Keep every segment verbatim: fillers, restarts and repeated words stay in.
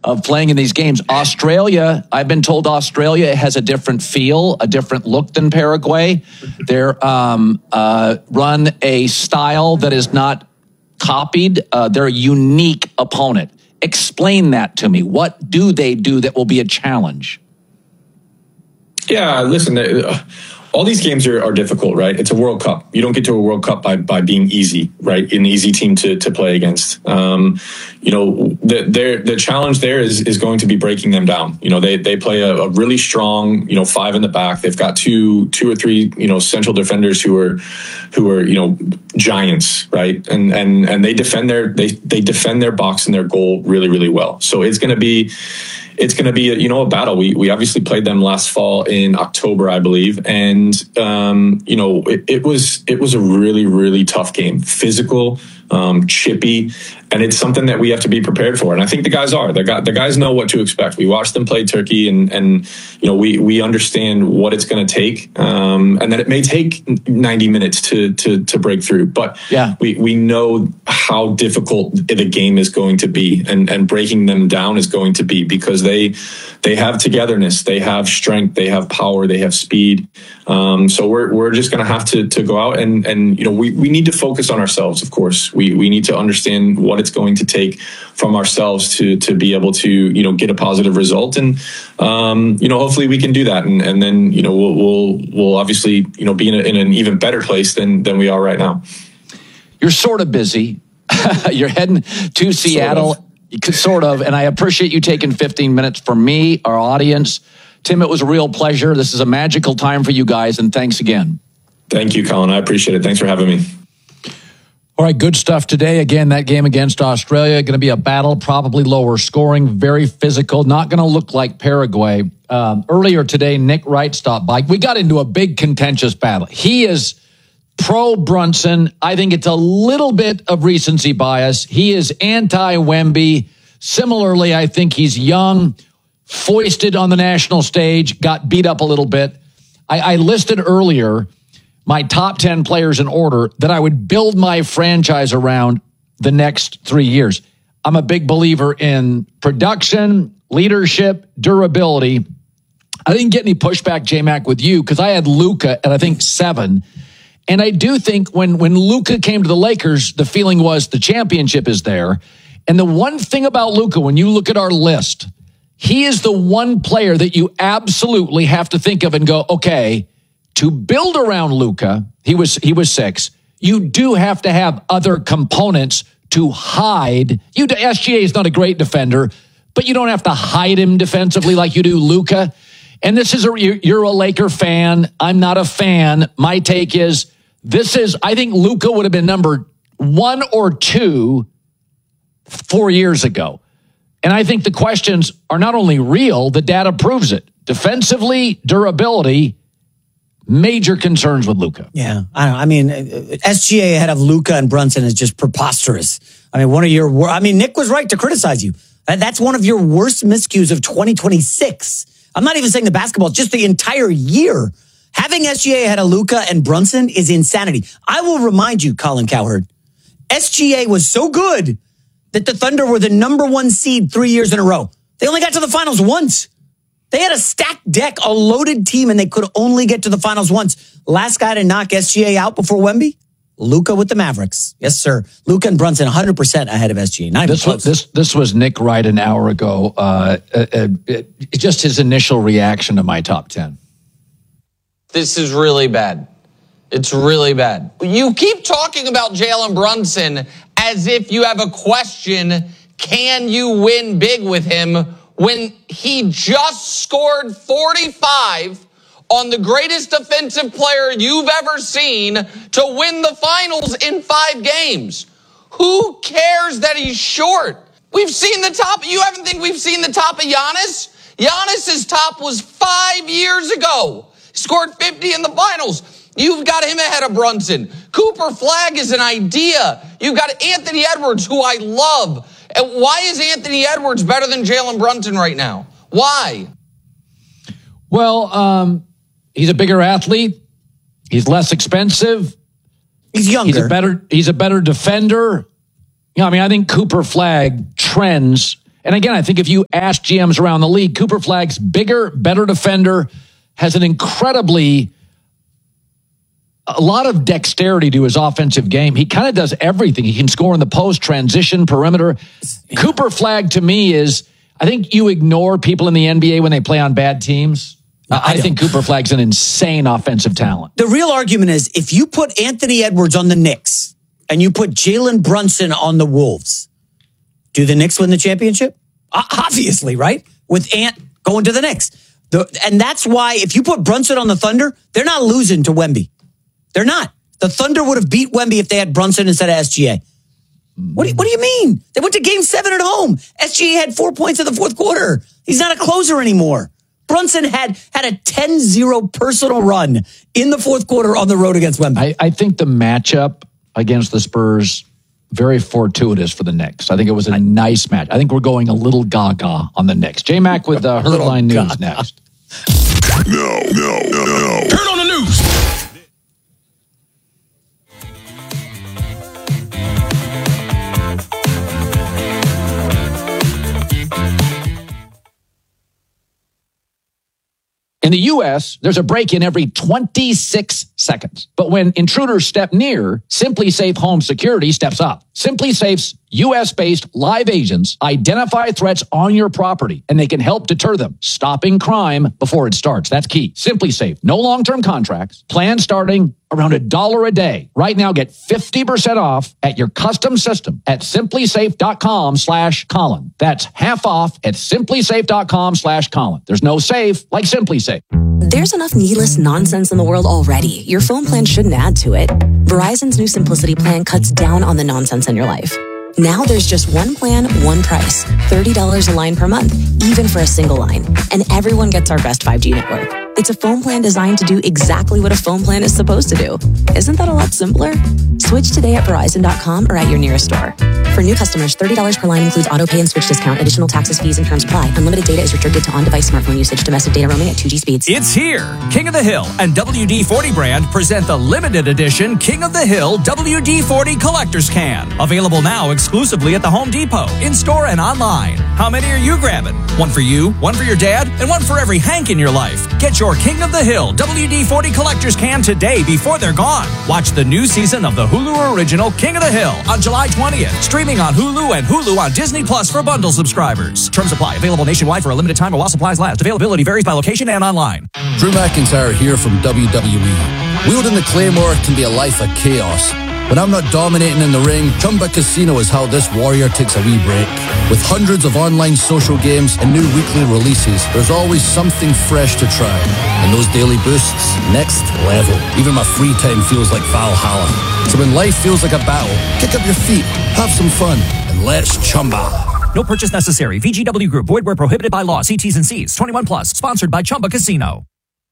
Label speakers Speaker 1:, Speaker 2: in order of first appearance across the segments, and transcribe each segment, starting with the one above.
Speaker 1: of playing in these games. Australia, I've been told Australia has a different feel, a different look than Paraguay. They're um, uh, run a style that is not copied. Uh, they're a unique opponent. Explain that to me. What do they do that will be a challenge?
Speaker 2: Yeah, listen, uh, all these games are, are difficult, right? It's a World Cup. You don't get to a World Cup by, by being easy, right? An easy team to, to play against. Um, you know, the, their, the challenge there is, is going to be breaking them down. You know, they, they play a, a really strong, you know, five in the back. They've got two, two or three, you know, central defenders who are, who are, you know, giants, right? And, and, and they defend their, they, they defend their box and their goal really, really well. So it's going to be, It's going to be, a, you know, a battle. We we obviously played them last fall in October, I believe, and um, you know, it, it was it was a really really tough game, physical, um, chippy, and it's something that we have to be prepared for. And I think the guys are. The guys, the guys know what to expect. We watched them play Turkey, and and you know, we we understand what it's going to take, um, and that it may take ninety minutes to to to break through. But
Speaker 1: yeah,
Speaker 2: we we know how difficult the game is going to be, and and breaking them down is going to be, because they they have togetherness, they have strength, they have power, they have speed. Um, so we're we're just going to have to to go out and and you know, we we need to focus on ourselves. Of course, we we need to understand what it's going to take from ourselves to to be able to, you know, get a positive result, and um, you know, hopefully we can do that, and and then, you know, we'll we'll, we'll obviously, you know, be in, a, in an even better place than than we are right now.
Speaker 1: You're sort of busy. You're heading to Seattle. Sort of. Sort of, and I appreciate you taking fifteen minutes for me, our audience. Tim, it was a real pleasure. This is a magical time for you guys, and thanks again.
Speaker 2: Thank you, Colin. I appreciate it. Thanks for having me.
Speaker 1: All right, good stuff today. Again, that game against Australia, going to be a battle, probably lower scoring, very physical, not going to look like Paraguay. Um, earlier today, Nick Wright stopped by. We got into a big contentious battle. He is pro Brunson. I think it's a little bit of recency bias. He is anti-Wemby. Similarly, I think he's young, foisted on the national stage, got beat up a little bit. I, I listed earlier my top ten players in order that I would build my franchise around the next three years. I'm a big believer in production, leadership, durability. I didn't get any pushback, J-Mac, with you, because I had Luka at, I think, seven. And I do think when, when Luka came to the Lakers, the feeling was the championship is there. And the one thing about Luka, when you look at our list, he is the one player that you absolutely have to think of and go, okay, to build around Luka, he was he was six. You do have to have other components to hide. You S G A is not a great defender, but you don't have to hide him defensively like you do Luka. And this is a you're a Laker fan. I'm not a fan. My take is this is I think Luka would have been number one or two four years ago. And I think the questions are not only real, the data proves it. Defensively, durability, major concerns with Luka.
Speaker 3: Yeah, I don't know. I mean, S G A ahead of Luka and Brunson is just preposterous. I mean, one of your, I mean, Nick was right to criticize you. That's one of your worst miscues of twenty twenty-six. I'm not even saying the basketball, just the entire year. Having S G A ahead of Luka and Brunson is insanity. I will remind you, Colin Cowherd, S G A was so good that the Thunder were the number one seed three years in a row. They only got to the finals once. They had a stacked deck, a loaded team, and they could only get to the finals once. Last guy to knock S G A out before Wemby? Luka with the Mavericks. Yes, sir. Luka and Brunson, one hundred percent ahead of S G A. Not even
Speaker 1: this,
Speaker 3: close.
Speaker 1: Was, this, this was Nick Wright an hour ago. Uh, uh, uh, just his initial reaction to my top ten.
Speaker 4: This is really bad. It's really bad. You keep talking about Jalen Brunson as if you have a question, can you win big with him, when he just scored forty-five on the greatest defensive player you've ever seen to win the finals in five games. Who cares that he's short? We've seen the top. You haven't think we've seen the top of Giannis? Giannis's top was five years ago. He scored fifty in the finals. You've got him ahead of Brunson. Cooper Flagg is an idea. You've got Anthony Edwards, who I love. And why is Anthony Edwards better than Jalen Brunson right now? Why?
Speaker 1: Well, um, he's a bigger athlete. He's less expensive.
Speaker 3: He's younger.
Speaker 1: He's a better, he's a better defender. You know, I mean, I think Cooper Flagg trends, And again, I think if you ask G Ms around the league, Cooper Flagg's bigger, better defender, has an incredibly, a lot of dexterity to his offensive game. He kind of does everything. He can score in the post, transition, perimeter. Yeah. Cooper Flagg, to me, is, I think you ignore people in the N B A when they play on bad teams. I, I think Cooper Flagg's an insane offensive talent.
Speaker 3: The real argument is if you put Anthony Edwards on the Knicks and you put Jalen Brunson on the Wolves, do the Knicks win the championship? Obviously, right? With Ant going to the Knicks. The, and that's why if you put Brunson on the Thunder, they're not losing to Wemby. They're not. The Thunder would have beat Wemby if they had Brunson instead of S G A. What do, you, what do you mean? They went to game seven at home. S G A had four points in the fourth quarter. He's not a closer anymore. Brunson had had a ten zero personal run in the fourth quarter on the road against Wemby.
Speaker 1: I, I think the matchup against the Spurs, very fortuitous for the Knicks. I think it was a nice match. I think we're going a little gaga on the Knicks. J-Mac with uh, Hurtline News next.
Speaker 5: No, no, no, no. Turn on the news.
Speaker 1: In the U S, there's a break-in every twenty-six seconds. But when intruders step near, SimpliSafe Home Security steps up. SimpliSafe's U S-based live agents identify threats on your property, and they can help deter them, stopping crime before it starts. That's key. SimpliSafe. No long-term contracts. Plans starting around a dollar a day. Right now, get fifty percent off at your custom system at simplysafe.com slash Colin. That's half off at simplysafe.com slash Colin. There's no safe like SimpliSafe.
Speaker 6: There's enough needless nonsense in the world already. Your phone plan shouldn't add to it. Verizon's new Simplicity plan cuts down on the nonsense in your life. Now there's just one plan, one price. thirty dollars a line per month, even for a single line. And everyone gets our best five G network. It's a phone plan designed to do exactly what a phone plan is supposed to do. Isn't that a lot simpler? Switch today at Verizon dot com or at your nearest store. For new customers, thirty dollars per line includes auto pay and switch discount. Additional taxes, fees, and terms apply. Unlimited data is restricted to on-device smartphone usage. Domestic data roaming at two G speeds.
Speaker 7: It's here. King of the Hill and W D forty brand present the limited edition King of the Hill W D forty Collector's Can. Available now exclusively at the Home Depot, in-store and online. How many are you grabbing? One for you, one for your dad, and one for every Hank in your life. Get your King of the Hill W D forty Collector's Can today before they're gone. Watch the new season of the Hulu original King of the Hill on July twentieth. Streaming on Hulu and Hulu on Disney Plus for bundle subscribers. Terms apply. Available nationwide for a limited time while supplies last. Availability varies by location and online.
Speaker 8: Drew McIntyre here from W W E. Wielding the Claymore can be a life of chaos. When I'm not dominating in the ring, Chumba Casino is how this warrior takes a wee break. With hundreds of online social games and new weekly releases, there's always something fresh to try. And those daily boosts, next level. Even my free time feels like Valhalla. So when life feels like a battle, kick up your feet, have some fun, and let's Chumba.
Speaker 7: No purchase necessary. V G W Group. Void where prohibited by law. See T's and C's. twenty-one plus. Sponsored by Chumba Casino.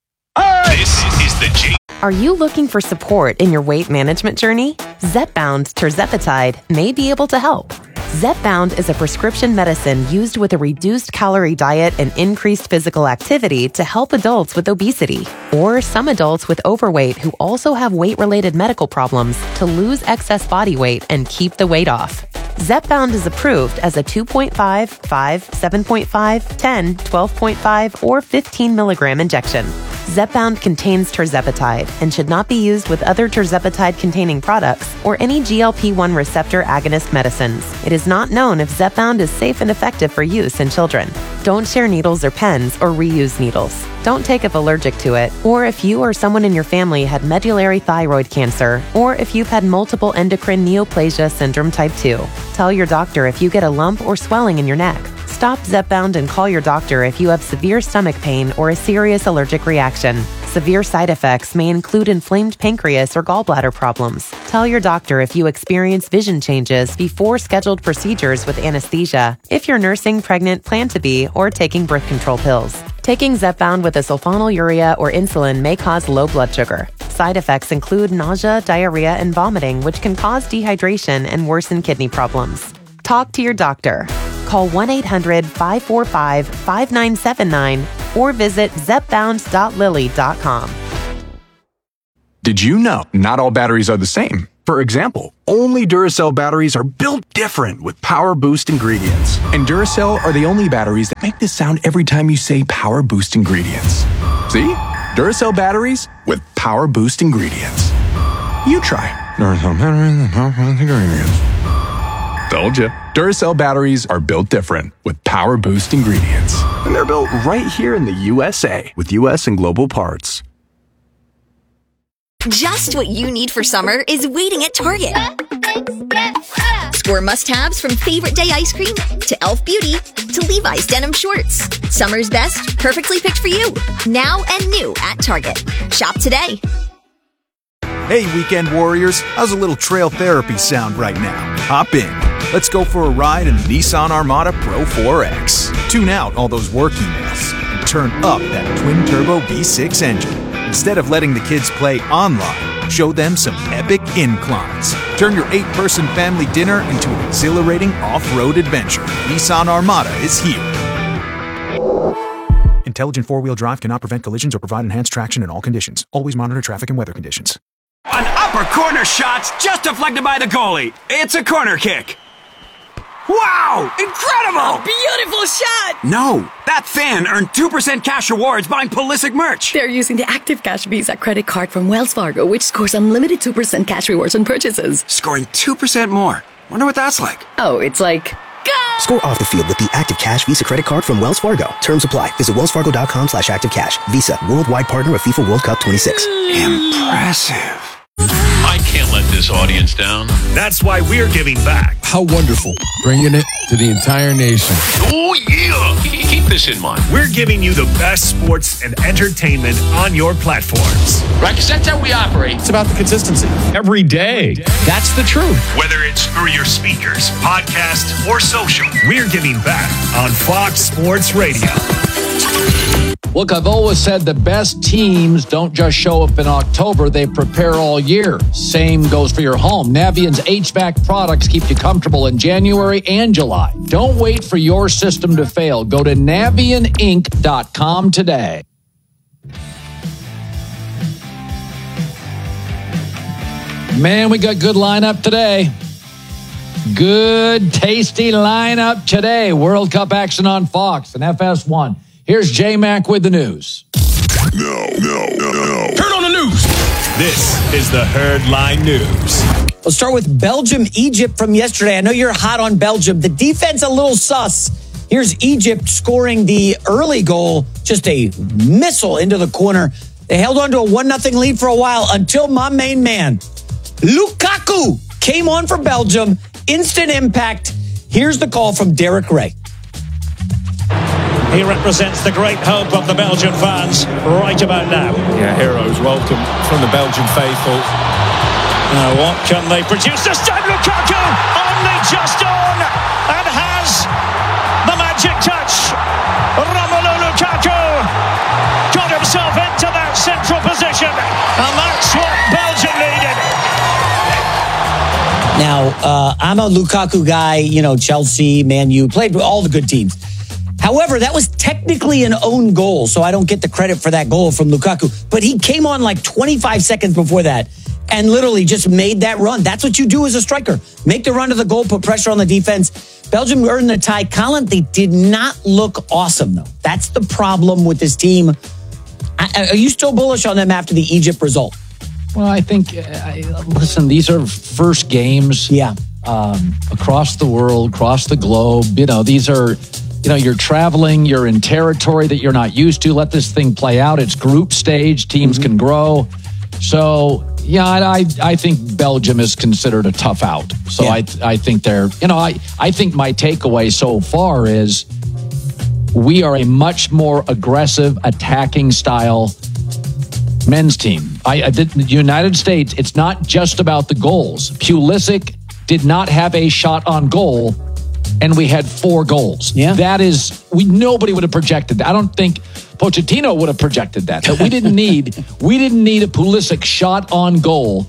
Speaker 5: This is the J.
Speaker 9: Are you looking for support in your weight management journey? Zepbound tirzepatide may be able to help. Zepbound is a prescription medicine used with a reduced calorie diet and increased physical activity to help adults with obesity or some adults with overweight who also have weight-related medical problems to lose excess body weight and keep the weight off. Zepbound is approved as a two point five, five, seven point five, ten, twelve point five, or fifteen milligram injection. Zepbound contains tirzepatide and should not be used with other tirzepatide-containing products or any G L P one receptor agonist medicines. It is not known if Zepbound is safe and effective for use in children. Don't share needles or pens or reuse needles. Don't take if allergic to it, or if you or someone in your family had medullary thyroid cancer, or if you've had multiple endocrine neoplasia syndrome type two. Tell your doctor if you get a lump or swelling in your neck. Stop Zepbound and call your doctor if you have severe stomach pain or a serious allergic reaction. Severe side effects may include inflamed pancreas or gallbladder problems. Tell your doctor if you experience vision changes before scheduled procedures with anesthesia, if you're nursing, pregnant, plan to be, or taking birth control pills. Taking Zepbound with a sulfonylurea or insulin may cause low blood sugar. Side effects include nausea, diarrhea, and vomiting, which can cause dehydration and worsen kidney problems. Talk to your doctor. Call one eight hundred, five four five, five nine seven nine or visit zepbound dot lilly dot com.
Speaker 10: Did you know not all batteries are the same? For example, only Duracell batteries are built different with Power Boost ingredients. And Duracell are the only batteries that make this sound every time you say Power Boost ingredients. See? Duracell batteries with Power Boost ingredients. You try. Duracell batteries with Power Boost ingredients. Told ya. Duracell batteries are built different with Power Boost ingredients. And they're built right here in the U S A with U S and global parts.
Speaker 11: Just what you need for summer is waiting at Target. Score must-haves from Favorite Day ice cream to Elf Beauty to Levi's denim shorts. Summer's best, perfectly picked for you. Now and new at Target. Shop today.
Speaker 12: Hey, weekend warriors. How's a little trail therapy sound right now? Hop in. Let's go for a ride in the Nissan Armada Pro four X. Tune out all those work emails and turn up that twin-turbo V six engine. Instead of letting the kids play online, show them some epic inclines. Turn your eight-person family dinner into an exhilarating off-road adventure. Nissan Armada is here. Intelligent four-wheel drive cannot prevent collisions or provide enhanced traction in all conditions. Always monitor traffic and weather conditions.
Speaker 13: An upper corner shot's just deflected by the goalie. It's a corner kick. Wow! Incredible!
Speaker 14: A beautiful shot!
Speaker 13: No, that fan earned two percent cash rewards buying Pulisic merch.
Speaker 14: They're using the Active Cash Visa credit card from Wells Fargo, which scores unlimited two percent cash rewards on purchases.
Speaker 13: Scoring two percent more. Wonder what that's like.
Speaker 14: Oh, it's like... Go!
Speaker 15: Score off the field with the Active Cash Visa credit card from Wells Fargo. Terms apply. Visit wellsfargo.com slash active cash. Visa, worldwide partner of FIFA World Cup twenty-six.
Speaker 13: Impressive.
Speaker 5: I can't let this audience down.
Speaker 16: That's why we're giving back.
Speaker 8: How wonderful. Bringing it to the entire nation.
Speaker 5: Oh, yeah. Keep this in mind.
Speaker 16: We're giving you the best sports and entertainment on your platforms.
Speaker 5: Right, because that's how we operate.
Speaker 17: It's about the consistency. Every day. That's the truth.
Speaker 16: Whether it's through your speakers, podcast, or social, we're giving back on Fox Sports Radio.
Speaker 1: Look, I've always said the best teams don't just show up in October, they prepare all year. Same goes for your home. Navient's H V A C products keep you comfortable in January and July. Don't wait for your system to fail. Go to navient inc dot com today. Man, we got good lineup today. Good, tasty lineup today. World Cup action on Fox and F S one. Here's J-Mac with the news.
Speaker 5: No, no, no, no.
Speaker 16: Turn on the news. This is the Herd Line News.
Speaker 3: We'll start with Belgium, Egypt from yesterday. I know you're hot on Belgium. The defense a little sus. Here's Egypt scoring the early goal, just a missile into the corner. They held on to a one nothing lead for a while until my main man, Lukaku, came on for Belgium. Instant impact. Here's the call from Derek Ray.
Speaker 18: He represents the great hope of the Belgian fans right about now.
Speaker 19: Yeah, heroes welcome from the Belgian faithful.
Speaker 18: Now what can they produce this time? Lukaku only just on and has the magic touch. Romelu Lukaku got himself into that central position, and that's what Belgium needed.
Speaker 3: Now, uh, I'm a Lukaku guy, you know, Chelsea, Man U, played with all the good teams. However, that was technically an own goal, so I don't get the credit for that goal from Lukaku. But he came on like twenty-five seconds before that and literally just made that run. That's what you do as a striker. Make the run to the goal, put pressure on the defense. Belgium earned the tie. Colin, they did not look awesome, though. That's the problem with this team. I, are you still bullish on them after the Egypt result?
Speaker 1: Well, I think, I, listen, these are first games.
Speaker 3: Yeah.
Speaker 1: Um, across the world, across the globe. You know, these are... You know, you're traveling, you're in territory that you're not used to. Let this thing play out. It's group stage. Teams mm-hmm. can grow. So, yeah, I I think Belgium is considered a tough out. So yeah. I I think they're, you know, I, I think my takeaway so far is we are a much more aggressive, attacking style men's team. I, I did, the United States, it's not just about the goals. Pulisic did not have a shot on goal, and we had four goals.
Speaker 3: Yeah.
Speaker 1: That is, we nobody would have projected that. I don't think Pochettino would have projected that. But we didn't need we didn't need a Pulisic shot on goal.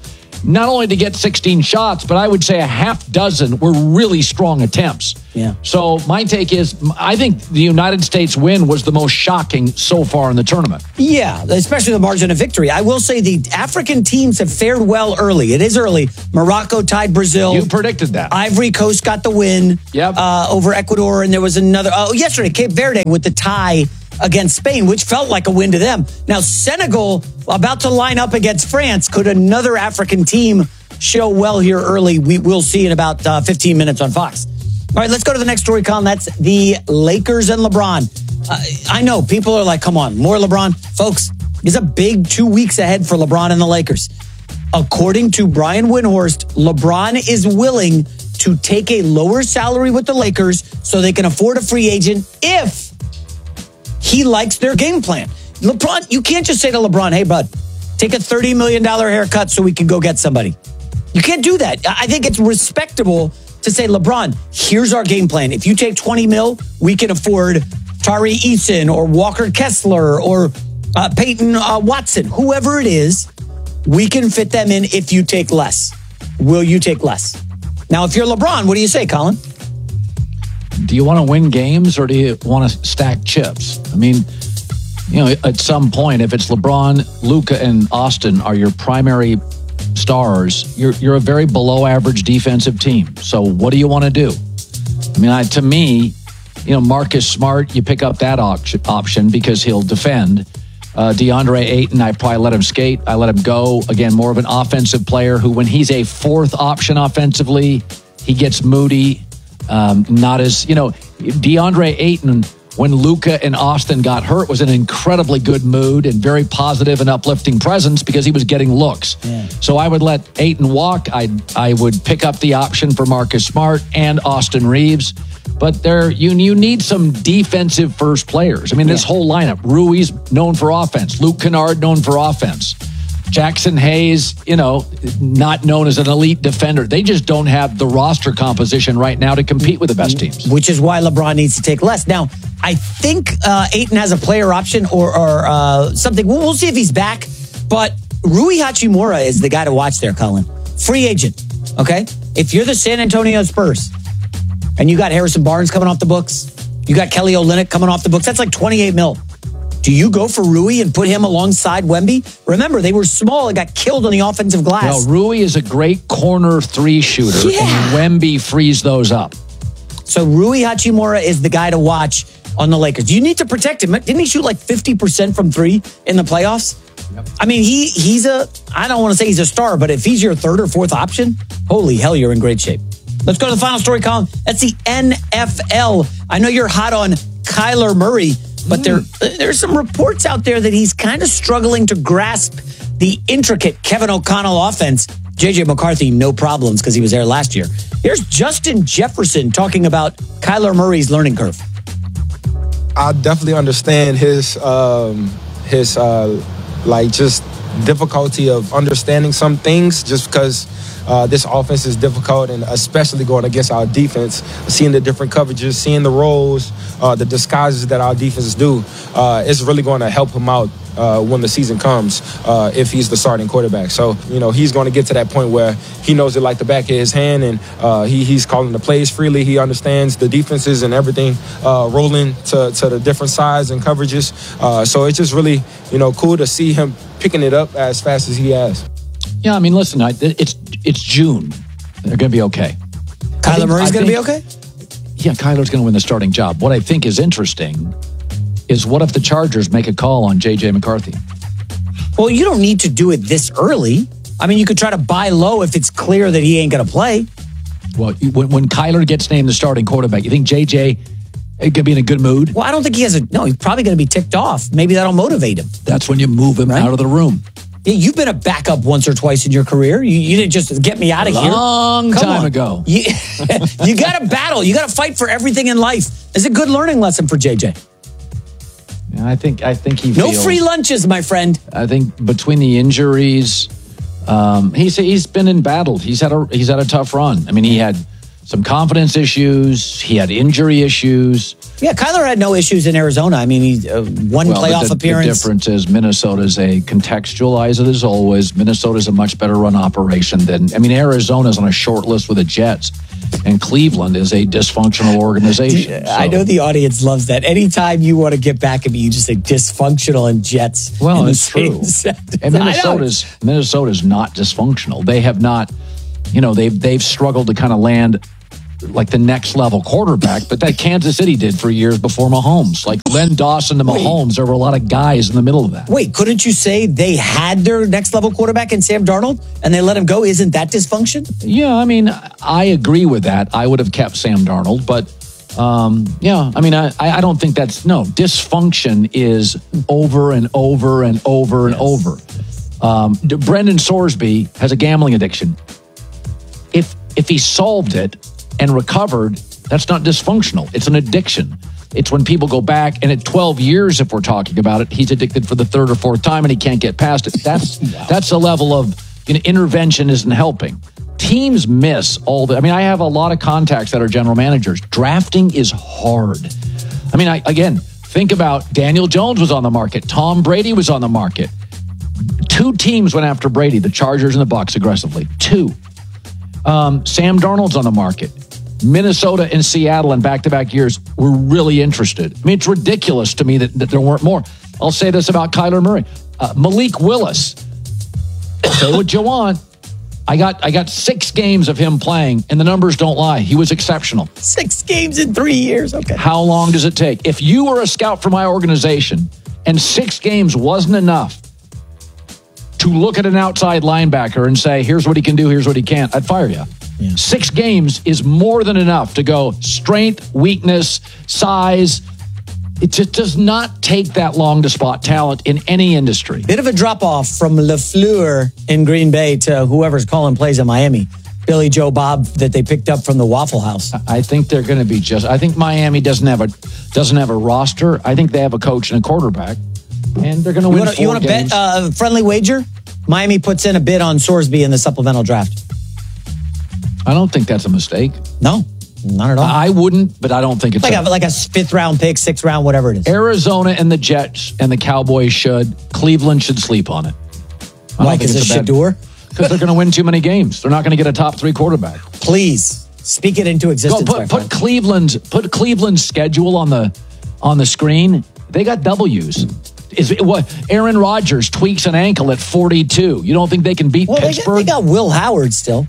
Speaker 1: not only to get sixteen shots, but I would say a half dozen were really strong attempts.
Speaker 3: Yeah.
Speaker 1: So my take is, I think the United States win was the most shocking so far in the tournament.
Speaker 3: Yeah, especially the margin of victory. I will say the African teams have fared well early. It is early. Morocco tied Brazil.
Speaker 1: You predicted that.
Speaker 3: Ivory Coast got the win
Speaker 1: yep.
Speaker 3: uh, over Ecuador, and there was another. Oh, yesterday, Cape Verde with the tie against Spain, which felt like a win to them. Now, Senegal about to line up against France. Could another African team show well here early? We will see in about uh, fifteen minutes on Fox. All right, let's go to the next story, Colin. That's the Lakers and LeBron. Uh, I know people are like, come on, more LeBron. Folks, it's a big two weeks ahead for LeBron and the Lakers. According to Brian Windhorst, LeBron is willing to take a lower salary with the Lakers so they can afford a free agent if he likes their game plan. LeBron, you can't just say to LeBron, hey, bud, take a thirty million dollars haircut so we can go get somebody. You can't do that. I think it's respectable to say, LeBron, here's our game plan. If you take twenty mil, we can afford Tari Eason or Walker Kessler or uh, Peyton uh, Watson, whoever it is, we can fit them in if you take less. Will you take less? Now, if you're LeBron, what do you say, Colin?
Speaker 1: Do you want to win games or do you want to stack chips? I mean, you know, at some point, if it's LeBron, Luka, and Austin are your primary stars, you're you're a very below average defensive team. So what do you want to do? I mean, I, to me, you know, Marcus Smart, you pick up that option, option because he'll defend. Uh, DeAndre Ayton, I probably let him skate. I let him go. Again, more of an offensive player who, when he's a fourth option offensively, he gets moody. Um, not as, you know, DeAndre Ayton, when Luka and Austin got hurt, was in an incredibly good mood and very positive and uplifting presence because he was getting looks.
Speaker 3: Yeah.
Speaker 1: So I would let Ayton walk. I I would pick up the option for Marcus Smart and Austin Reeves. But there, you you need some defensive first players. I mean, this yeah. whole lineup, Rui's known for offense, Luke Kennard known for offense, Jackson Hayes, you know, not known as an elite defender. They just don't have the roster composition right now to compete with the best teams.
Speaker 3: Which is why LeBron needs to take less. Now, I think uh, Ayton has a player option or, or uh, something. We'll, we'll see if he's back. But Rui Hachimura is the guy to watch there, Colin. Free agent, okay? If you're the San Antonio Spurs and you got Harrison Barnes coming off the books, you got Kelly Olynyk coming off the books, that's like twenty-eight mil. Do you go for Rui and put him alongside Wemby? Remember, they were small and got killed on the offensive glass.
Speaker 1: Well, Rui is a great corner three shooter,
Speaker 3: yeah.
Speaker 1: and Wemby frees those up.
Speaker 3: So Rui Hachimura is the guy to watch on the Lakers. You need to protect him. Didn't he shoot like fifty percent from three in the playoffs? Yep. I mean, he he's a, I don't want to say he's a star, but if he's your third or fourth option, holy hell, you're in great shape. Let's go to the final story, Colin. That's the N F L. I know you're hot on Kyler Murray, but mm. there there's some reports out there that he's kind of struggling to grasp the intricate Kevin O'Connell offense. J J McCarthy, no problems because he was there last year. Here's Justin Jefferson talking about Kyler Murray's learning curve.
Speaker 20: I definitely understand his um, his uh, like just difficulty of understanding some things just because uh, this offense is difficult, and especially going against our defense, seeing the different coverages, seeing the roles, uh, the disguises that our defenses do. Uh, it's really going to help him out uh, when the season comes uh, if he's the starting quarterback. So, you know, he's going to get to that point where he knows it like the back of his hand, and uh, he, he's calling the plays freely. He understands the defenses and everything uh, rolling to, to the different sides and coverages. Uh, so it's just really, you know, cool to see him picking it up as fast as he has.
Speaker 1: Yeah, I mean, listen, I, it's it's June. They're going to be okay.
Speaker 3: Kyler Murray's going to be okay?
Speaker 1: Yeah, Kyler's going to win the starting job. What I think is interesting is what if the Chargers make a call on J J McCarthy?
Speaker 3: Well, you don't need to do it this early. I mean, you could try to buy low if it's clear that he ain't going to play.
Speaker 1: Well, when, when Kyler gets named the starting quarterback, you think J J going to be in a good mood?
Speaker 3: Well, I don't think he has a... No, he's probably going to be ticked off. Maybe that'll motivate him.
Speaker 1: That's when you move him right? out of the room.
Speaker 3: Yeah, you've been a backup once or twice in your career. You, you didn't just get me out of here.
Speaker 1: Long time
Speaker 3: on.
Speaker 1: ago.
Speaker 3: You, you got to battle. You got to fight for everything in life. It's a good learning lesson for J J.
Speaker 1: Yeah, I think I think he
Speaker 3: No
Speaker 1: feels,
Speaker 3: free lunches, my friend.
Speaker 1: I think between the injuries, um, he's he's been in battle. He's had a he's had a tough run. I mean, he had some confidence issues. He had injury issues.
Speaker 3: Yeah, Kyler had no issues in Arizona. I mean, he uh, one
Speaker 1: well,
Speaker 3: playoff
Speaker 1: the,
Speaker 3: appearance.
Speaker 1: The difference is Minnesota's a contextualize it as always. Minnesota's a much better run operation than, I mean, Arizona's on a short list with the Jets, and Cleveland is a dysfunctional organization.
Speaker 3: I
Speaker 1: so.
Speaker 3: know the audience loves that. Anytime you want to get back at me, you just say dysfunctional and Jets.
Speaker 1: Well, it's true. And Minnesota's Minnesota's not dysfunctional. They have not, you know, they've they've struggled to kind of land like the next level quarterback, but that Kansas City did for years before Mahomes. Like Len Dawson to Mahomes, Wait. there were a lot of guys in the middle of that.
Speaker 3: Wait, couldn't you say they had their next level quarterback in Sam Darnold and they let him go? Isn't that dysfunction?
Speaker 1: Yeah, I mean, I agree with that. I would have kept Sam Darnold, but um, yeah, I mean, I, I don't think that's, no, dysfunction is over and over and over and yes. over. Um, Brendan Sorsby has a gambling addiction. If if he solved it and recovered, that's not dysfunctional. It's an addiction. It's when people go back, and at twelve years, if we're talking about it, he's addicted for the third or fourth time, and he can't get past it. That's wow. that's a level of, you know, intervention isn't helping. Teams miss all the. I mean, I have a lot of contacts that are general managers. Drafting is hard. I mean, I, again, think about Daniel Jones was on the market. Tom Brady was on the market. Two teams went after Brady, the Chargers and the Bucs, aggressively. Two. Um, Sam Darnold's on the market. Minnesota and Seattle in back-to-back years were really interested. I mean, it's ridiculous to me that, that there weren't more. I'll say this about Kyler Murray. Uh, Malik Willis. Say what you want. I got I got six games of him playing, and the numbers don't lie. He was exceptional.
Speaker 3: Six games in three years. Okay.
Speaker 1: How long does it take? If you were a scout for my organization and six games wasn't enough to look at an outside linebacker and say, here's what he can do, here's what he can't, I'd fire you. Yeah. Six games is more than enough to go strength, weakness, size. It just does not take that long to spot talent in any industry.
Speaker 3: Bit of a drop-off from LaFleur in Green Bay to whoever's calling plays in Miami. Billy Joe Bob that they picked up from the Waffle House.
Speaker 1: I think they're going to be just... I think Miami doesn't have a doesn't have a roster. I think they have a coach and a quarterback. And they're going to win
Speaker 3: wanna,
Speaker 1: four
Speaker 3: You want to bet a uh, friendly wager? Miami puts in a bid on Sorsby in the supplemental draft.
Speaker 1: I don't think that's a mistake.
Speaker 3: No, not at all.
Speaker 1: I wouldn't, but I don't think it's
Speaker 3: like a,
Speaker 1: a,
Speaker 3: like a fifth round pick, sixth round, whatever it is.
Speaker 1: Arizona and the Jets and the Cowboys should. Cleveland should sleep on it.
Speaker 3: Why? Because it's Shador?
Speaker 1: Because they're going to win too many games. They're not going to get a top three quarterback.
Speaker 3: Please speak it into existence.
Speaker 1: Go put, put Cleveland's put Cleveland's schedule on the on the screen. They got W's. Is it what Aaron Rodgers tweaks an ankle at forty-two? You don't think they can beat
Speaker 3: well,
Speaker 1: Pittsburgh?
Speaker 3: They got, they got Will Howard still.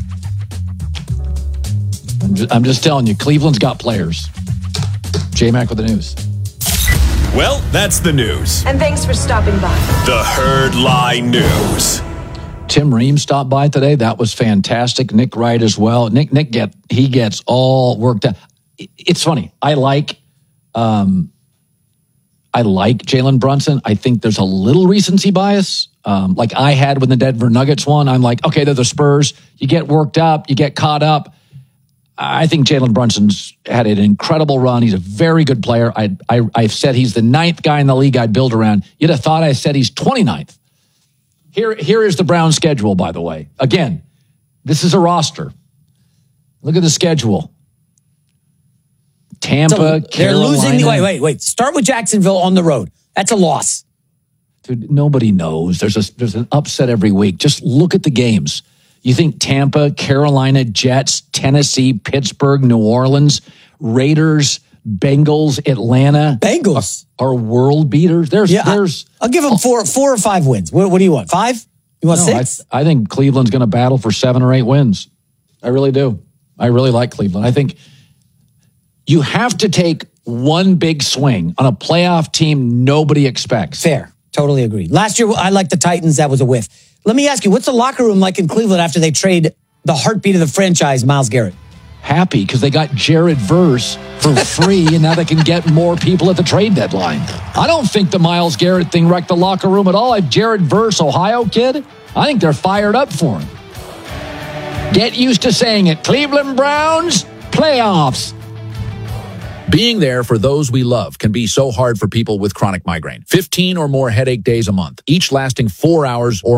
Speaker 1: I'm just, I'm just telling you, Cleveland's got players. J-Mac with the news.
Speaker 16: Well, that's the news.
Speaker 21: And thanks for stopping by.
Speaker 16: The Herd Lie News.
Speaker 1: Tim Ream stopped by today. That was fantastic. Nick Wright as well. Nick Nick get he gets all worked out. It's funny. I like um, I like Jalen Brunson. I think there's a little recency bias. Um, like I had when the Denver Nuggets won. I'm like, okay, they're the Spurs. You get worked up. You get caught up. I think Jalen Brunson's had an incredible run. He's a very good player. I, I, I've said he's the ninth guy in the league I'd build around. You'd have thought I said he's twenty-ninth. Here, here is the Browns' schedule, by the way. Again, this is a roster. Look at the schedule. Tampa, so they're Carolina.
Speaker 3: Losing. Wait, wait, wait. Start with Jacksonville on the road. That's a loss.
Speaker 1: Dude, nobody knows. There's a there's an upset every week. Just look at the games. You think Tampa, Carolina, Jets, Tennessee, Pittsburgh, New Orleans, Raiders, Bengals, Atlanta,
Speaker 3: Bengals
Speaker 1: are, are world beaters. There's,
Speaker 3: yeah,
Speaker 1: there's.
Speaker 3: I, I'll give them four, four or five wins. What, what do you want? Five? You want
Speaker 1: no,
Speaker 3: six?
Speaker 1: I, I think Cleveland's going to battle for seven or eight wins. I really do. I really like Cleveland. I think you have to take one big swing on a playoff team nobody expects.
Speaker 3: Fair. Totally agree. Last year, I liked the Titans. That was a whiff. Let me ask you, what's the locker room like in Cleveland after they trade the heartbeat of the franchise, Myles Garrett?
Speaker 1: Happy because they got Jared Verse for free, and now they can get more people at the trade deadline. I don't think the Myles Garrett thing wrecked the locker room at all. I have Jared Verse, Ohio kid. I think they're fired up for him. Get used to saying it. Cleveland Browns, playoffs.
Speaker 22: Being there for those we love can be so hard for people with chronic migraine. fifteen or more headache days a month, each lasting four hours or more.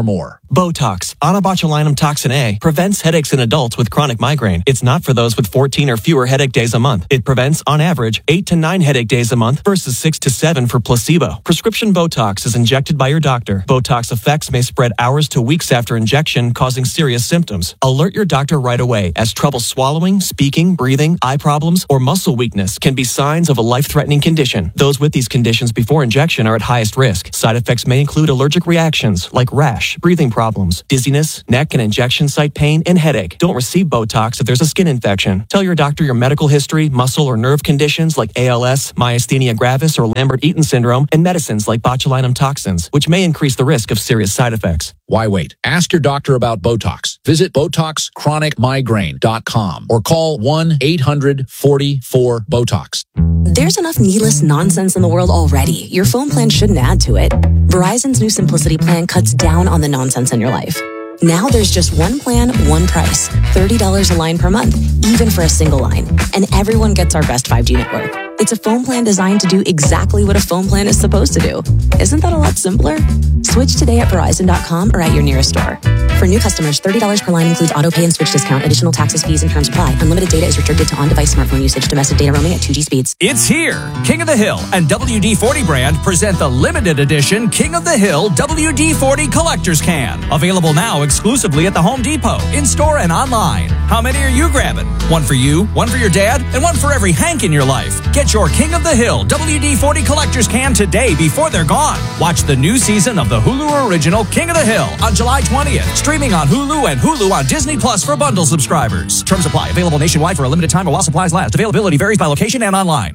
Speaker 2: Botox, onabotulinum toxin A, prevents headaches in adults with chronic migraine. It's not for those with fourteen or fewer headache days a month. It prevents, on average, eight to nine headache days a month versus six to seven for placebo. Prescription Botox is injected by your doctor. Botox effects may spread hours to weeks after injection, causing serious symptoms. Alert your doctor right away, as trouble swallowing, speaking, breathing, eye problems, or muscle weakness can be signs of a life-threatening condition. Those with these conditions before injection are at highest risk. Side effects may include allergic reactions like rash, breathing problems, dizziness, neck and injection site pain, and headache. Don't receive Botox if there's a skin infection. Tell your doctor your medical history, muscle or nerve conditions like A L S, myasthenia gravis, or Lambert-Eaton syndrome, and medicines like botulinum toxins, which may increase the risk of serious side effects.
Speaker 22: Why wait? Ask your doctor about Botox. Visit Botox Chronic Migraine dot com or call one eight hundred forty-four BOTOX.
Speaker 6: There's enough needless nonsense in the world already. Your phone plan shouldn't add to it. Verizon's new Simplicity plan cuts down on the nonsense in your life. Now there's just one plan, one price. thirty dollars a line per month, even for a single line. And everyone gets our best five G network. It's a phone plan designed to do exactly what a phone plan is supposed to do. Isn't that a lot simpler? Switch today at Verizon dot com or at your nearest store. For new customers, thirty dollars per line includes auto pay and switch discount. Additional taxes, fees, and terms apply. Unlimited data is restricted to on-device smartphone usage. Domestic data roaming at two G speeds.
Speaker 7: It's here. King of the Hill and W D forty brand present the limited edition King of the Hill W D forty Collector's Can. Available now exclusively at the Home Depot, in-store and online. How many are you grabbing? One for you, one for your dad, and one for every Hank in your life. Get your King of the Hill W D forty Collector's Can today before they're gone. Watch the new season of the Hulu original King of the Hill on July twentieth. Streaming on Hulu and Hulu on Disney Plus for bundle subscribers. Terms apply. Available nationwide for a limited time or while supplies last. Availability varies by location and online.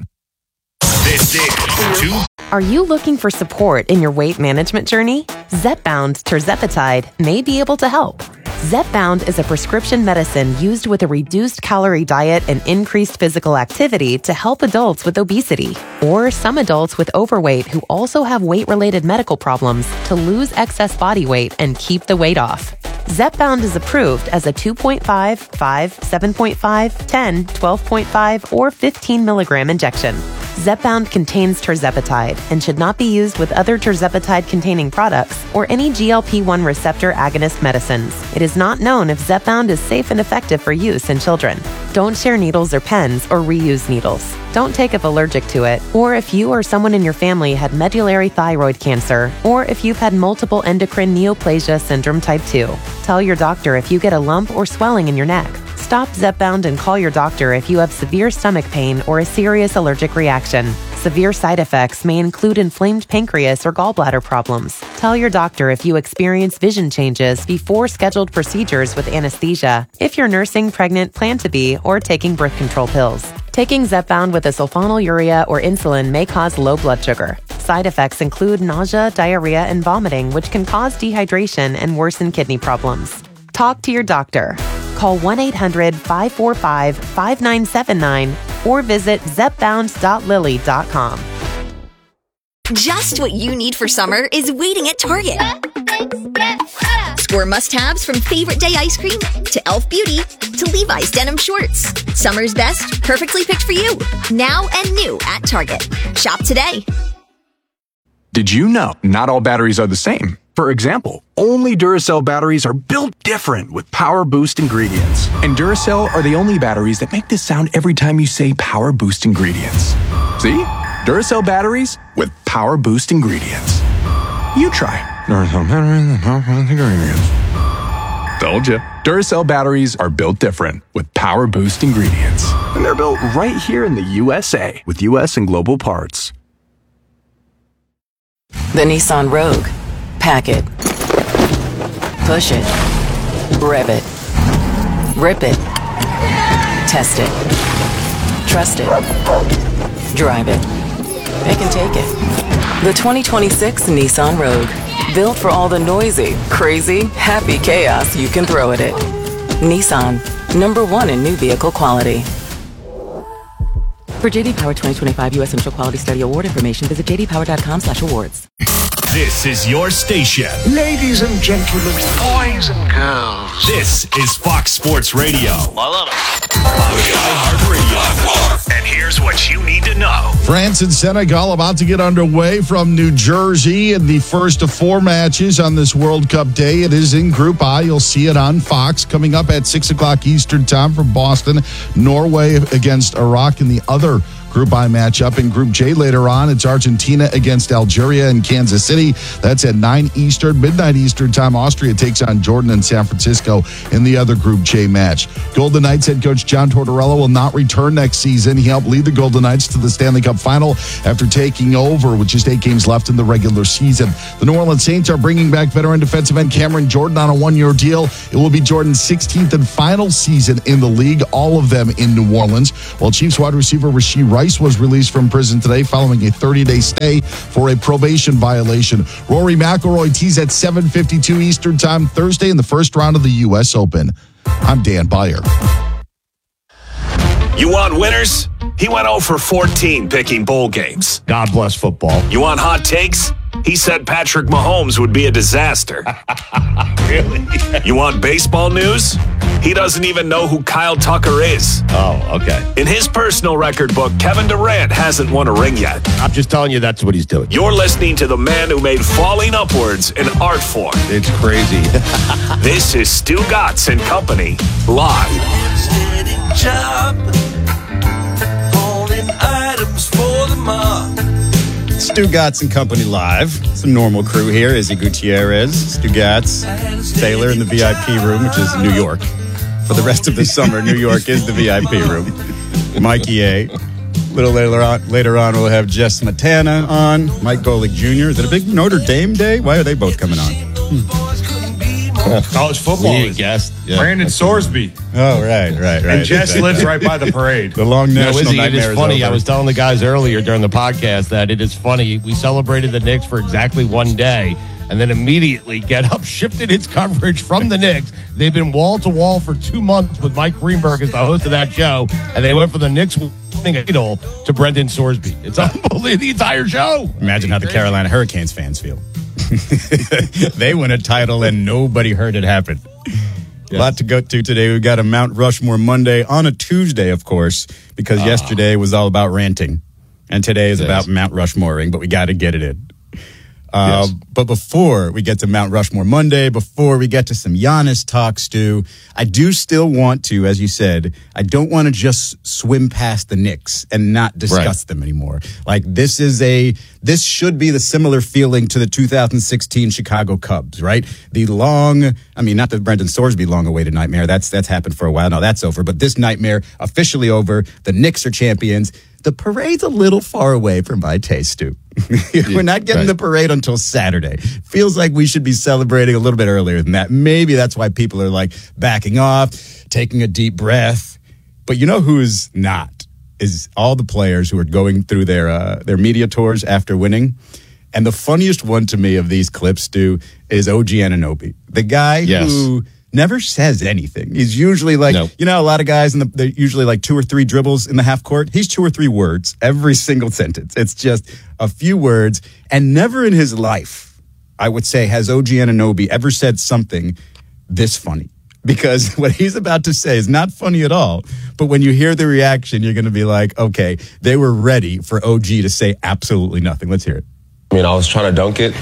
Speaker 16: This is two.
Speaker 9: Are you looking for support in your weight management journey? Zepbound tirzepatide may be able to help. Zepbound is a prescription medicine used with a reduced calorie diet and increased physical activity to help adults with obesity, or some adults with overweight who also have weight-related medical problems to lose excess body weight and keep the weight off. Zepbound is approved as a two point five, five, seven point five, ten, twelve point five, or fifteen milligram injection. Zepbound contains tirzepatide and should not be used with other tirzepatide-containing products or any G L P one receptor agonist medicines. It is not known if Zepbound is safe and effective for use in children. Don't share needles or pens or reuse needles. Don't take if allergic to it, or if you or someone in your family had medullary thyroid cancer, or if you've had multiple endocrine neoplasia syndrome type two. Tell your doctor if you get a lump or swelling in your neck. Stop Zepbound and call your doctor if you have severe stomach pain or a serious allergic reaction. Severe side effects may include inflamed pancreas or gallbladder problems. Tell your doctor if you experience vision changes before scheduled procedures with anesthesia, if you're nursing, pregnant, plan to be, or taking birth control pills. Taking Zepbound with a sulfonylurea or insulin may cause low blood sugar. Side effects include nausea, diarrhea, and vomiting, which can cause dehydration and worsen kidney problems. Talk to your doctor. Call one eight hundred, five four five, five nine seven nine or visit zepbound dot lilly dot com.
Speaker 11: Just what you need for summer is waiting at Target. Score must-haves from Favorite Day ice cream to e l f Beauty to Levi's denim shorts. Summer's best, perfectly picked for you. Now and new at Target. Shop today.
Speaker 10: Did you know not all batteries are the same? For example, only Duracell batteries are built different with Power Boost ingredients. And Duracell are the only batteries that make this sound every time you say Power Boost ingredients. See? Duracell batteries with Power Boost ingredients. You try. Duracell batteries with Power Boost ingredients. Told ya. Duracell batteries are built different with Power Boost ingredients. And they're built right here in the U S A with U S and global parts.
Speaker 21: The Nissan Rogue. Pack it. Push it. Rev it. Rip it. Test it. Trust it. Drive it. It can take it. The twenty twenty-six Nissan Rogue. Built for all the noisy, crazy, happy chaos you can throw at it. Nissan. Number one in new vehicle quality. For J D Power twenty twenty-five U S Central Quality Study Award information, visit j d power dot com slash awards.
Speaker 16: This is your station.
Speaker 4: Ladies and gentlemen, boys and girls.
Speaker 16: This is Fox Sports Radio.
Speaker 4: I love it.
Speaker 16: iHeartRadio. And here's what you need to know.
Speaker 12: France and Senegal about to get underway from New Jersey in the first of four matches on this World Cup day. It is in Group I. You'll see it on Fox coming up at six o'clock Eastern time from Boston. Norway against Iraq in the other Group I matchup. In Group J later on, it's Argentina against Algeria in Kansas City. That's at nine Eastern, midnight Eastern time. Austria takes on Jordan in San Francisco in the other Group J match. Golden Knights head coach John Tortorella will not return next season. He helped lead the Golden Knights to the Stanley Cup final after taking over with just eight games left in the regular season. The New Orleans Saints are bringing back veteran defensive end Cameron Jordan on a one-year deal. It will be Jordan's sixteenth and final season in the league, all of them in New Orleans. While Chiefs wide receiver Rashee Rice was released from prison today following a thirty-day stay for a probation violation. Rory McIlroy tees at seven fifty-two Eastern time Thursday in the first round of the U S Open. I'm Dan Beyer.
Speaker 16: You want winners? He went oh for fourteen picking bowl games.
Speaker 17: God bless football.
Speaker 16: You want hot takes? He said Patrick Mahomes would be a disaster.
Speaker 17: Really?
Speaker 16: You want baseball news? He doesn't even know who Kyle Tucker is.
Speaker 17: Oh, okay.
Speaker 16: In his personal record book, Kevin Durant hasn't won a ring yet.
Speaker 17: I'm just telling you that's what he's doing.
Speaker 16: You're listening to the man who made falling upwards an art form.
Speaker 17: It's crazy.
Speaker 16: This is Stu Gatz and Company, live.
Speaker 23: Job, holding items for the mob.
Speaker 24: Stu Gatz and Company live. Some normal crew here. Izzy Gutierrez, Stu Gatz, Taylor in the V I P room, which is New York. For the rest of the summer, New York is the V I P room. Mikey A. A little later on, later on, we'll have Jess Smetana on. Mike Golick Junior Is it a big Notre Dame day? Why are they both coming on?
Speaker 19: College football.
Speaker 17: We guessed. Yeah.
Speaker 19: Brandon Sorsby.
Speaker 24: Oh, right, right, right.
Speaker 19: And Jess lives right by the parade.
Speaker 24: The long
Speaker 17: No,
Speaker 24: national
Speaker 17: Izzy, it
Speaker 24: nightmare
Speaker 17: is funny.
Speaker 24: is over.
Speaker 17: I was telling the guys earlier during the podcast that it is funny. We celebrated the Knicks for exactly one day, and then immediately Get Up shifted its coverage from the Knicks. They've been wall to wall for two months with Mike Greenberg as the host of that show, and they went from the Knicks winning idol to Brendan Sorsby. It's unbelievable. The entire show.
Speaker 24: Imagine how the Carolina Hurricanes fans feel. They win a title and nobody heard it happen. Yes. A lot to go to today. We've got a Mount Rushmore Monday on a Tuesday, of course, because uh, yesterday was all about ranting. And today is yes. about Mount Rushmoring, but we got to get it in. Uh, yes. But before we get to Mount Rushmore Monday, before we get to some Giannis talk, Stu, I do still want to, as you said, I don't want to just swim past the Knicks and not discuss right. them anymore. Like this is a, this should be the similar feeling to the two thousand sixteen Chicago Cubs, right? The long, I mean, not the Brendan Sorsby long-awaited nightmare. That's, that's happened for a while. Now that's over. But this nightmare officially over. The Knicks are champions. The parade's a little far away for my taste, Stu. We're not getting right. the parade until Saturday. Feels like we should be celebrating a little bit earlier than that. Maybe that's why people are like backing off, taking a deep breath. But you know who is not? Is all the players who are going through their uh, their media tours after winning. And the funniest one to me of these clips, Stu, is O G Anunoby. The guy yes. who never says anything. He's usually like, nope. you know, a lot of guys, in the, they're usually like two or three dribbles in the half court. He's two or three words every single sentence. It's just a few words. And never in his life, I would say, has O G Anunoby ever said something this funny. Because what he's about to say is not funny at all. But when you hear the reaction, you're going to be like, okay, they were ready for O G to say absolutely nothing. Let's hear it.
Speaker 25: I mean, I was trying to dunk it.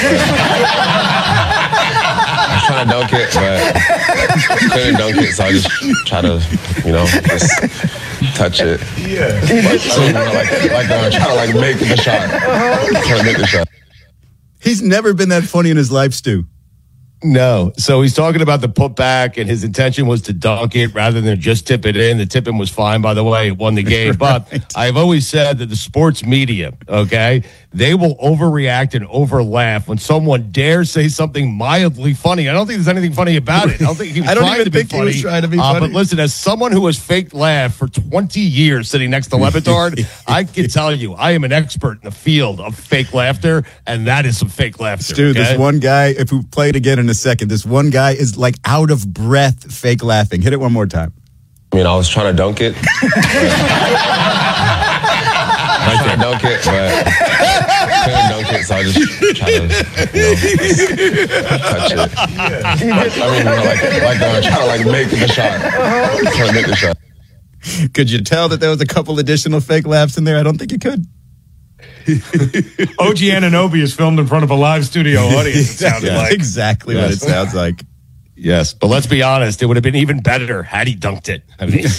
Speaker 25: I was trying to dunk it, but couldn't dunk it, so I just try to, you know, just touch it. Yeah. Like, so, you know, like, like uh, try to like make the shot. Try to make the shot.
Speaker 24: He's never been that funny in his life, Stu.
Speaker 17: No. So he's talking about the putback, and his intention was to dunk it rather than just tip it in. The tipping was fine, by the way. It won the game. Right. But I've always said that the sports media, okay, they will overreact and overlaugh when someone dares say something mildly funny. I don't think there's anything funny about it. I don't think he was
Speaker 24: I don't
Speaker 17: trying
Speaker 24: even
Speaker 17: to be
Speaker 24: think
Speaker 17: funny.
Speaker 24: He was trying to be
Speaker 17: uh,
Speaker 24: funny.
Speaker 17: But listen, as someone who has faked laugh for twenty years sitting next to Levitard, I can tell you, I am an expert in the field of fake laughter, and that is some fake laughter.
Speaker 24: Stu,
Speaker 17: okay?
Speaker 24: this one guy, if we play it again in a second, this one guy is like out of breath fake laughing. Hit it one more time.
Speaker 25: I mean, I was trying to dunk it. I was trying to dunk it, but couldn't dunk it, so I just try to, touch it. I mean, you know, like, like uh, try to like make the shot. Try to make the shot.
Speaker 24: Could you tell that there was a couple additional fake laughs in there? I don't think you could.
Speaker 19: O G Anunoby is filmed in front of a live studio audience, it sounded
Speaker 24: yeah,
Speaker 19: like.
Speaker 24: Exactly
Speaker 17: yes.
Speaker 24: what it sounds like.
Speaker 17: Yes, but let's be honest, it would have been even better had he dunked it. I mean,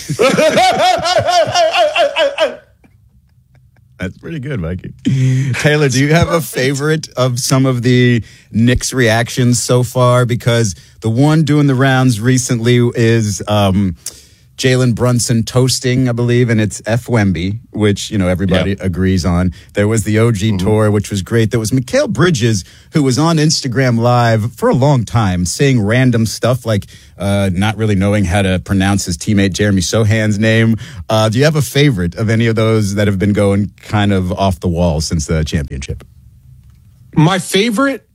Speaker 24: that's pretty good, Mikey. Taylor, do you have a favorite of some of the Knicks reactions so far? Because the one doing the rounds recently is um, Jalen Brunson toasting, I believe, and it's F. Wemby, which, you know, everybody yep. agrees on. There was the O G mm-hmm. tour, which was great. There was Mikal Bridges, who was on Instagram Live for a long time, saying random stuff like uh, not really knowing how to pronounce his teammate Jeremy Sohan's name. Uh, do you have a favorite of any of those that have been going kind of off the wall since the championship?
Speaker 5: My favorite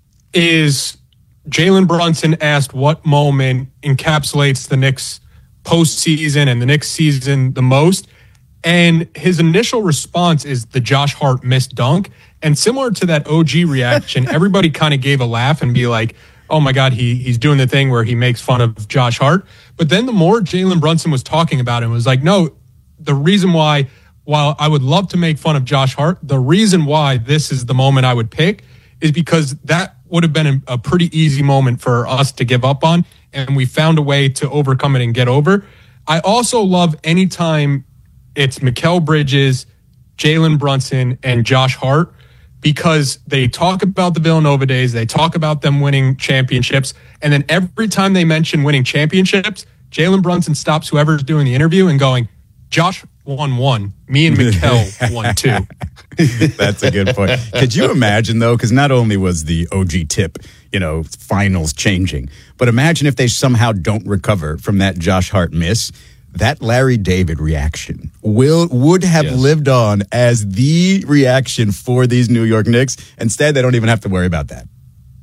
Speaker 5: is Jalen Brunson asked what moment encapsulates the Knicks postseason and the Knicks season the most. And his initial response is the Josh Hart missed dunk. And similar to that O G reaction, everybody kind of gave a laugh and be like, oh my God, he he's doing the thing where he makes fun of Josh Hart. But then the more Jalen Brunson was talking about it, it was like, no, the reason why, while I would love to make fun of Josh Hart, the reason why this is the moment I would pick is because that would have been a, a pretty easy moment for us to give up on. And we found a way to overcome it and get over. I also love anytime it's Mikal Bridges, Jalen Brunson, and Josh Hart, because they talk about the Villanova days, they talk about them winning championships, and then every time they mention winning championships, Jalen Brunson stops whoever's doing the interview and going, Josh won one. Me and Mikal won two.
Speaker 24: That's a good point. Could you imagine, though, because not only was the O G tip, you know, finals changing, but imagine if they somehow don't recover from that Josh Hart miss. That Larry David reaction will would have yes. lived on as the reaction for these New York Knicks. Instead, they don't even have to worry about that.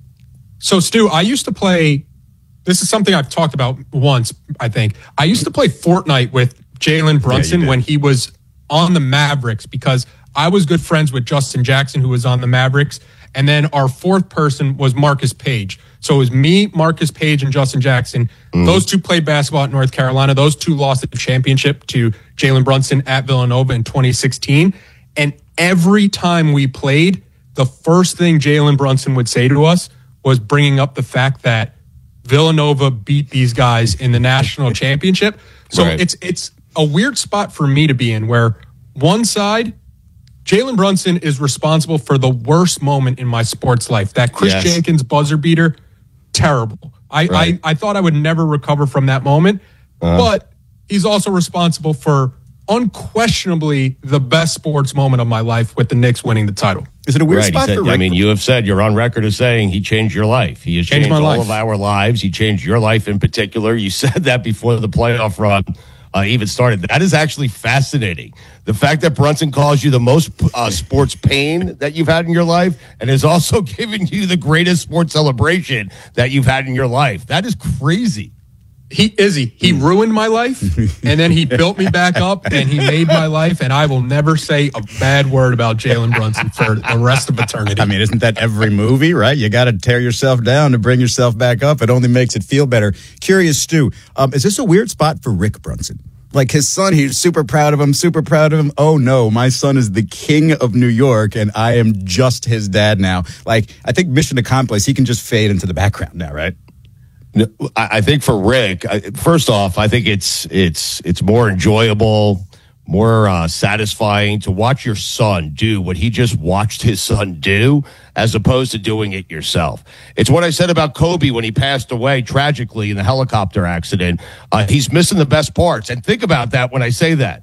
Speaker 5: So, Stu, I used to play, this is something I've talked about once, I think. I used to play Fortnite with Jalen Brunson yeah, when he was on the Mavericks, because I was good friends with Justin Jackson, who was on the Mavericks. And then our fourth person was Marcus Page. So it was me, Marcus Page, and Justin Jackson. Mm. Those two played basketball at North Carolina. Those two lost the championship to Jalen Brunson at Villanova in twenty sixteen. And every time we played, the first thing Jalen Brunson would say to us was bringing up the fact that Villanova beat these guys in the national championship. So right. it's it's a weird spot for me to be in, where one side, Jalen Brunson is responsible for the worst moment in my sports life. That Chris yes. Jenkins buzzer beater, terrible. I, right. I, I thought I would never recover from that moment. Uh-huh. But he's also responsible for unquestionably the best sports moment of my life with the Knicks winning the title.
Speaker 24: Is it a weird
Speaker 17: right.
Speaker 24: spot
Speaker 17: said,
Speaker 24: for Rick?
Speaker 17: I mean, you have said, you're on record as saying he changed your life. He has changed, changed all life. of our lives. He changed your life in particular. You said that before the playoff run Uh, even started. That is actually fascinating. The fact that Brunson calls you the most uh, sports pain that you've had in your life and is also giving you the greatest sports celebration that you've had in your life. That is crazy.
Speaker 5: He is he. He ruined my life, and then he built me back up, and he made my life, and I will never say a bad word about Jalen Brunson for the rest of eternity.
Speaker 24: I mean, isn't that every movie, right? You got to tear yourself down to bring yourself back up. It only makes it feel better. Curious, Stu, um, is this a weird spot for Rick Brunson? Like his son, he's super proud of him, super proud of him. Oh, no, my son is the king of New York, and I am just his dad now. Like, I think mission accomplished. He can just fade into the background now, right?
Speaker 17: No, I think for Rick, first off, I think it's it's it's more enjoyable, more uh, satisfying to watch your son do what he just watched his son do, as opposed to doing it yourself. It's what I said about Kobe when he passed away tragically in the helicopter accident. Uh, he's missing the best parts. And think about that when I say that.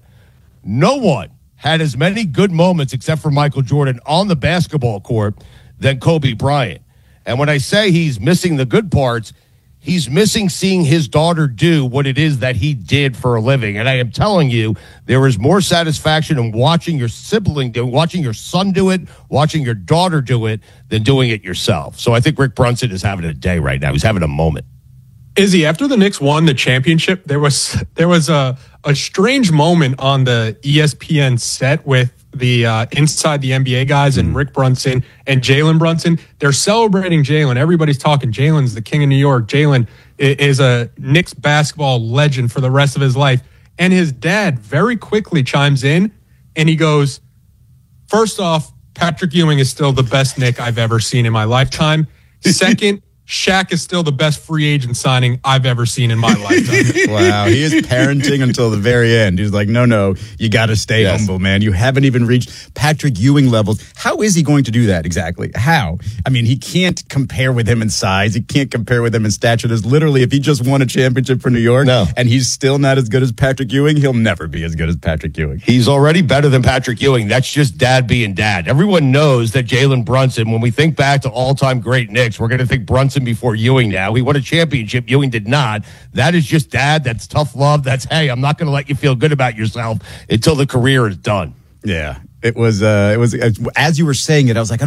Speaker 17: No one had as many good moments, except for Michael Jordan, on the basketball court than Kobe Bryant. And when I say he's missing the good parts, he's missing seeing his daughter do what it is that he did for a living. And I am telling you, there is more satisfaction in watching your sibling do, watching your son do it, watching your daughter do it, than doing it yourself. So I think Rick Brunson is having a day right now. He's having a moment.
Speaker 5: Izzy, after the Knicks won the championship, there was there was a, a strange moment on the E S P N set with the uh, inside the N B A guys and Rick Brunson and Jalen Brunson. They're celebrating Jalen. Everybody's talking. Jalen's the king of New York. Jalen is a Knicks basketball legend for the rest of his life. And his dad very quickly chimes in and he goes, first off, Patrick Ewing is still the best Knick I've ever seen in my lifetime. Second, Shaq is still the best free agent signing I've ever seen in my lifetime.
Speaker 24: Wow, he is parenting until the very end. He's like, no, no, you got to stay yes. humble, man. You haven't even reached Patrick Ewing levels. How is he going to do that exactly? How? I mean, he can't compare with him in size. He can't compare with him in stature. There's literally, if he just won a championship for New York
Speaker 17: no.
Speaker 24: and he's still not as good as Patrick Ewing, he'll never be as good as Patrick Ewing.
Speaker 17: He's already better than Patrick Ewing. That's just dad being dad. Everyone knows that Jalen Brunson, when we think back to all-time great Knicks, we're going to think Brunson before Ewing now. He won a championship. Ewing did not. That is just dad. That's tough love. That's, hey, I'm not going to let you feel good about yourself until the career is done.
Speaker 24: Yeah. It was, uh, it was, as you were saying it, I was like,